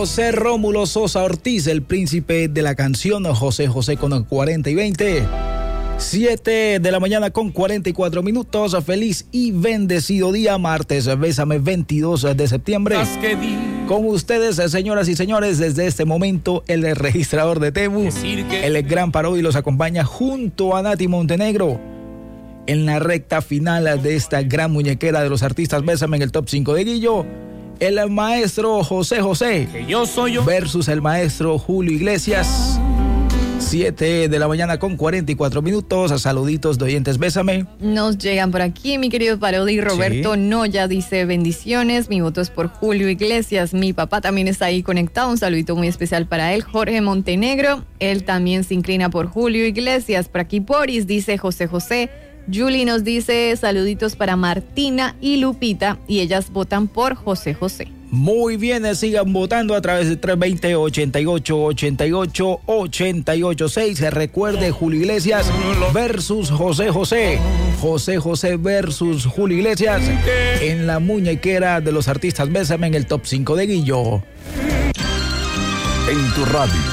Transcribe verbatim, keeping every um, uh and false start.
José Rómulo Sosa Ortiz, el príncipe de la canción, José José con cuarenta y veinte. siete de la mañana con cuarenta y cuatro minutos. Feliz y bendecido día, martes, bésame, veintidós de septiembre. Con ustedes, señoras y señores, desde este momento, el registrador de Temu, el gran Parodi, los acompaña junto a Nati Montenegro en la recta final de esta gran muñequera de los artistas Bésame en el top cinco de Guillo. El maestro José José versus el maestro Julio Iglesias. siete de la mañana con cuarenta y cuatro minutos. Saluditos de oyentes, Bésame. Nos llegan por aquí, mi querido Parodi. Roberto sí. Noya dice: bendiciones, mi voto es por Julio Iglesias. Mi papá también está ahí conectado, un saludito muy especial para él. Jorge Montenegro, él también se inclina por Julio Iglesias. Por aquí Boris dice José José. Julie nos dice saluditos para Martina y Lupita, y ellas votan por José José. Muy bien, sigan votando a través de tres dos cero, ochenta y ocho, ochenta y ocho, ochenta y ocho seis. Recuerde, Julio Iglesias versus José José. José José versus Julio Iglesias en la muñequera de los artistas Bésame en el top cinco de Guillo. En tu radio,